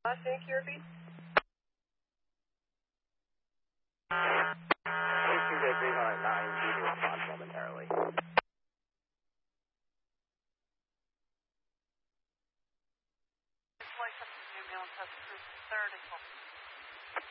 Thank you, repeat. Please Tuesday 309, due to respond momentarily. Ambulance has approved 3rd and